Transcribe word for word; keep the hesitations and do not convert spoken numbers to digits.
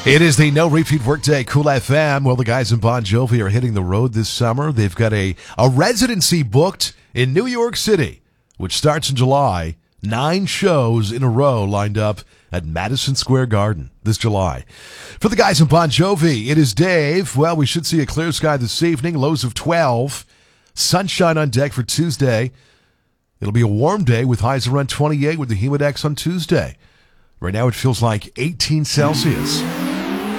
It is the no repeat workday, Cool F M. Well, the guys in Bon Jovi are hitting the road this summer. They've got a, a residency booked in New York City, which starts in July. Nine shows in a row lined up at Madison Square Garden this July. For the guys in Bon Jovi, it is Dave. Well, we should see a clear sky this evening, lows of twelve. Sunshine on deck for Tuesday. It'll be a warm day with highs around twenty-eight with the Humidex on Tuesday. Right now it feels like eighteen Celsius.